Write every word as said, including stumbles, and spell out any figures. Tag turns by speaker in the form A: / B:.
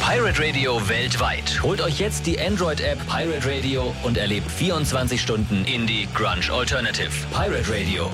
A: Pirate Radio weltweit. Holt euch jetzt die Android-App Pirate Radio und erlebt vierundzwanzig Stunden Indie Grunge Alternative. Pirate Radio.